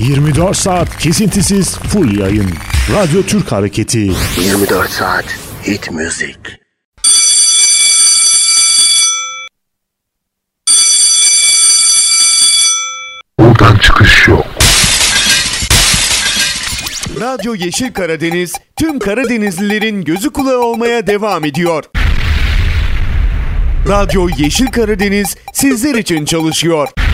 24 saat kesintisiz full yayın. Radyo Türk Hareketi. 24 saat hit müzik. Buradan çıkış yok. Radyo Yeşil Karadeniz, tüm Karadenizlilerin gözü kulağı olmaya devam ediyor. Radyo Yeşil Karadeniz sizler için çalışıyor.